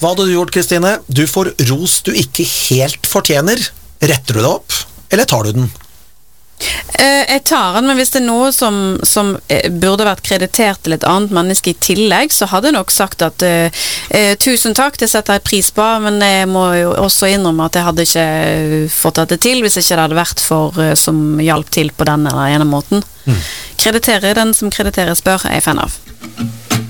Hva hadde du gjort, Kristine? Du får ros du ikke helt fortjener. Retter du det opp, eller tar du den? Jeg tar den, men hvis det noe som burde vært kreditert til et annet menneske i tillegg, så hadde jeg nok sagt at tusen takk, det setter jeg pris på, men jeg må jo også innrømme at jeg hadde ikke fått det til hvis ikke det hadde vært for som hjalp til på den eller ene måten. Kreditere den som krediteres bør, er jeg fan av.